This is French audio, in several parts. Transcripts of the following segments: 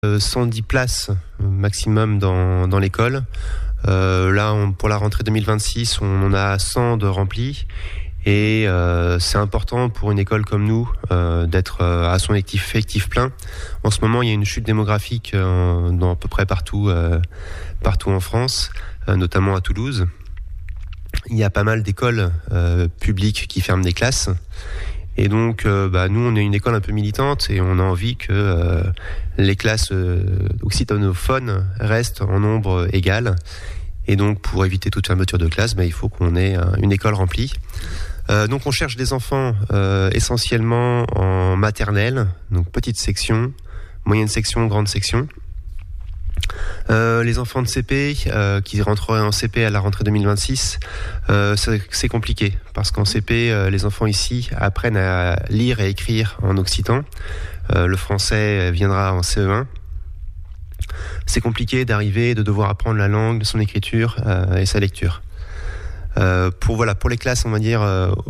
110 places maximum dans l'école. Pour la rentrée 2026, on en a 100 de remplis. Et c'est important pour une école comme nous d'être à son effectif plein. En ce moment, il y a une chute démographique dans à peu près partout en France, notamment à Toulouse. Il y a pas mal d'écoles publiques qui ferment des classes. Et donc, nous, on est une école un peu militante et on a envie que les classes occitanophones restent en nombre égal. Et donc, pour éviter toute fermeture de classe, il faut qu'on ait une école remplie. Donc on cherche des enfants essentiellement en maternelle, donc petite section, moyenne section, grande section. Les enfants de CP qui rentreraient en CP à la rentrée 2026, c'est compliqué parce qu'en CP, les enfants ici apprennent à lire et écrire en occitan. Le français viendra en CE1. C'est compliqué d'arriver, de devoir apprendre la langue, son écriture et sa lecture. Pour les classes, on va dire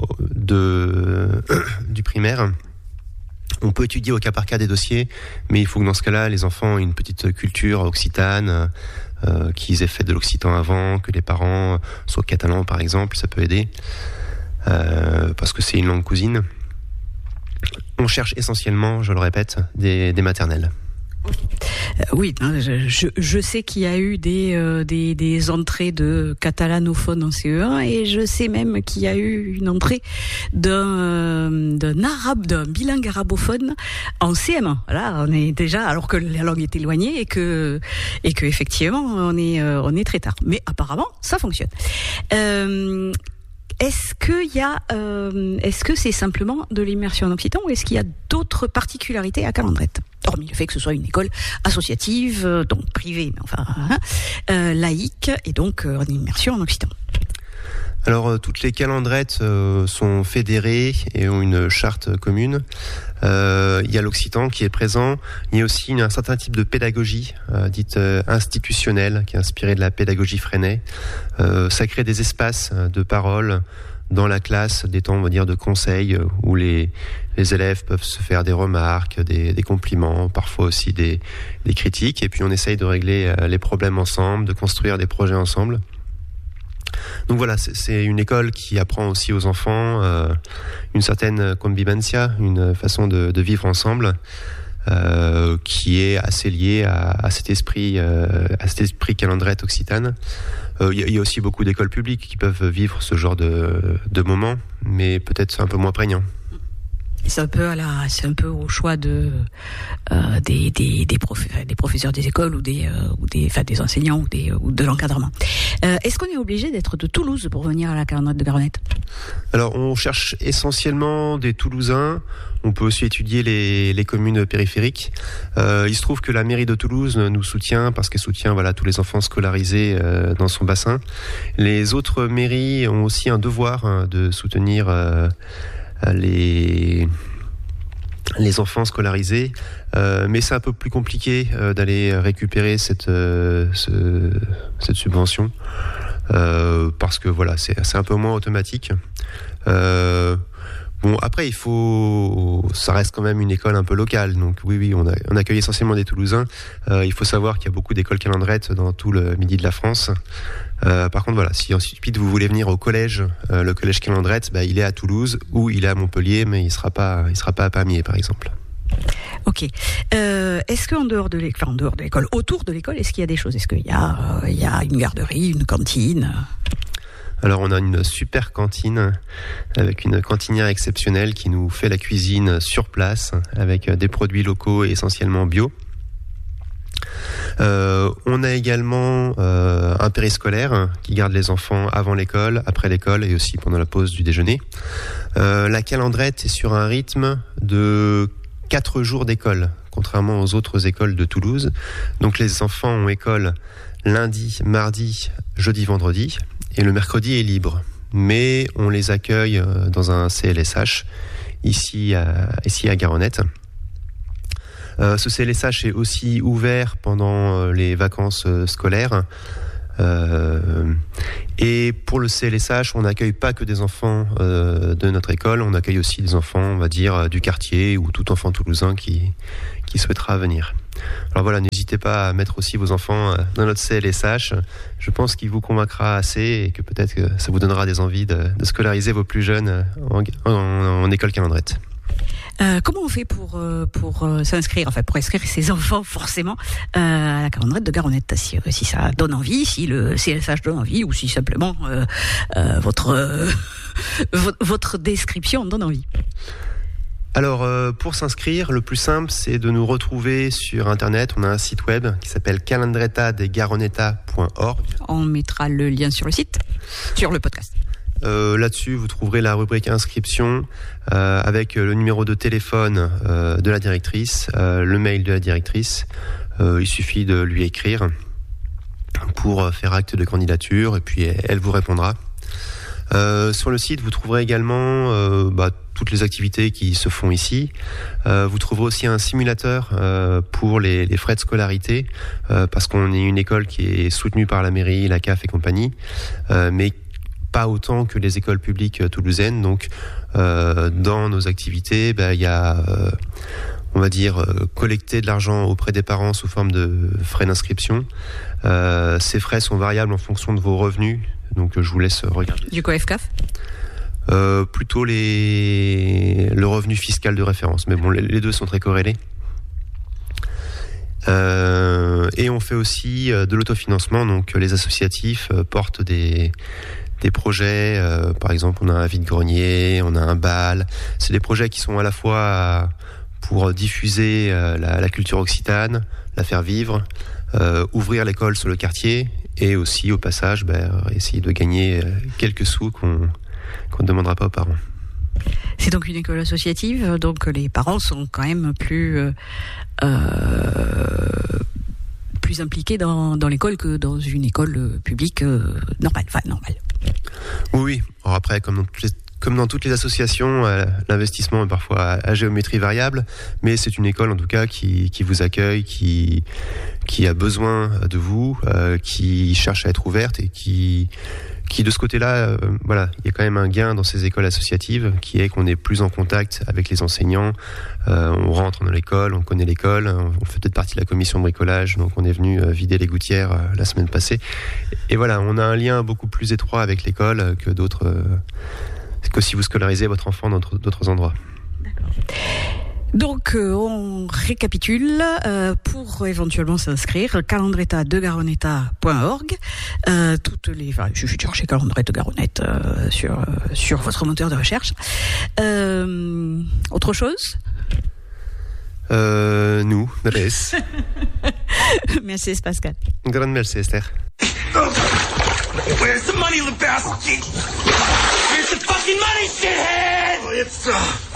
du primaire, on peut étudier au cas par cas des dossiers, mais il faut que dans ce cas-là, les enfants aient une petite culture occitane, qu'ils aient fait de l'occitan avant, que les parents soient catalans par exemple, ça peut aider, parce que c'est une langue cousine. On cherche essentiellement, je le répète, des maternelles. Oui, je sais qu'il y a eu des entrées de catalanophones en CE1 et je sais même qu'il y a eu une entrée d'un bilingue arabophone en CM1. Là, on est déjà, alors que la langue est éloignée et que effectivement on est très tard. Mais apparemment, ça fonctionne. Est-ce que c'est simplement de l'immersion en occitan ou est-ce qu'il y a d'autres particularités à Calandrette, hormis le fait que ce soit une école associative, donc privée, mais enfin laïque, et donc en immersion en occitan? Alors toutes les Calandrettes sont fédérées et ont une charte commune. Il y a l'occitan qui est présent. Il y a aussi un certain type de pédagogie dite institutionnelle qui est inspirée de la pédagogie Freinet. Ça crée des espaces de parole dans la classe, des temps on va dire de conseil où les élèves peuvent se faire des remarques, des compliments, parfois aussi des critiques. Et puis on essaye de régler les problèmes ensemble, de construire des projets ensemble. Donc voilà, c'est une école qui apprend aussi aux enfants une certaine convivencia, une façon de vivre ensemble, qui est assez liée à cet esprit Calandrette occitane. Il y a aussi beaucoup d'écoles publiques qui peuvent vivre ce genre de moments, mais peut-être un peu moins prégnant. C'est un peu au choix des professeurs des écoles ou des enseignants ou de l'encadrement. Est-ce qu'on est obligé d'être de Toulouse pour venir à la Calandrette de Garonnette? Alors on cherche essentiellement des Toulousains. On peut aussi étudier les communes périphériques. Il se trouve que la mairie de Toulouse nous soutient parce qu'elle soutient tous les enfants scolarisés dans son bassin. Les autres mairies ont aussi un devoir de soutenir les enfants scolarisés, mais c'est un peu plus compliqué d'aller récupérer cette subvention parce que c'est un peu moins automatique. Après ça reste quand même une école un peu locale, donc oui, on accueille essentiellement des Toulousains. Il faut savoir qu'il y a beaucoup d'écoles Calandrettes dans tout le midi de la France. Par contre, si ensuite vous voulez venir au collège, le collège Calandrette, il est à Toulouse ou il est à Montpellier, mais il sera pas à Pamiers, par exemple. Ok. Est-ce qu'en dehors de l'école, autour de l'école, est-ce qu'il y a des choses? Est-ce qu'il y a une garderie, une cantine? Alors on a une super cantine avec une cantinière exceptionnelle qui nous fait la cuisine sur place avec des produits locaux et essentiellement bio. On a également un périscolaire qui garde les enfants avant l'école, après l'école et aussi pendant la pause du déjeuner. La Calandrette est sur un rythme de 4 jours d'école, contrairement aux autres écoles de Toulouse. Donc les enfants ont école lundi, mardi, jeudi, vendredi, et le mercredi est libre. Mais on les accueille dans un CLSH ici à Garonnette. Ce CLSH est aussi ouvert pendant les vacances scolaires. Et pour le CLSH, on n'accueille pas que des enfants de notre école, on accueille aussi des enfants, on va dire, du quartier ou tout enfant toulousain qui souhaitera venir. Alors voilà, n'hésitez pas à mettre aussi vos enfants dans notre CLSH. Je pense qu'il vous convaincra assez et que peut-être que ça vous donnera des envies de scolariser vos plus jeunes en école Calandrette. Comment on fait pour s'inscrire, enfin pour inscrire ses enfants forcément à la Calandrette de Garonnette, si ça donne envie, si le CLSH donne envie, ou si simplement votre description donne envie? Alors, pour s'inscrire, le plus simple, c'est de nous retrouver sur Internet. On a un site web qui s'appelle calandretadegaroneta.org. On mettra le lien sur le site, sur le podcast. Là-dessus, vous trouverez la rubrique inscription avec le numéro de téléphone de la directrice, le mail de la directrice. Il suffit de lui écrire pour faire acte de candidature et puis elle vous répondra. Sur le site, vous trouverez également toutes les activités qui se font ici. Vous trouverez aussi un simulateur pour les frais de scolarité, parce qu'on est une école qui est soutenue par la mairie, la CAF et compagnie, mais pas autant que les écoles publiques toulousaines. Donc, dans nos activités, il y a, on va dire, collecter de l'argent auprès des parents sous forme de frais d'inscription. Ces frais sont variables en fonction de vos revenus. Donc, je vous laisse regarder. Du COEFCAF ? Plutôt le revenu fiscal de référence. Mais bon, les deux sont très corrélés. Et on fait aussi de l'autofinancement. Donc, les associatifs portent des projets, par exemple on a un vide-grenier, on a un bal. C'est des projets qui sont à la fois pour diffuser la culture occitane, la faire vivre, ouvrir l'école sur le quartier et aussi au passage essayer de gagner quelques sous qu'on ne demandera pas aux parents. C'est donc une école associative, donc les parents sont quand même plus impliqués dans l'école que dans une école publique normale. Oui. Alors après, comme dans toutes les associations, l'investissement est parfois à géométrie variable, mais c'est une école en tout cas qui vous accueille, qui a besoin de vous, qui cherche à être ouverte et qui de ce côté-là, il y a quand même un gain dans ces écoles associatives qui est qu'on est plus en contact avec les enseignants. On rentre dans l'école, on connaît l'école, on fait peut-être partie de la commission de bricolage, donc on est venu vider les gouttières la semaine passée. Et voilà, on a un lien beaucoup plus étroit avec l'école que si vous scolarisez votre enfant dans d'autres endroits. D'accord. Donc, on récapitule pour éventuellement s'inscrire, calandretadegaroneta.org. Il suffit de chercher Calandrette de Garonnette sur votre moteur de recherche. Autre chose? Nous, res. Merci, Pascal. Grand merci, Esther. Where's the money, Lebowski? Where's the fucking money, shithead?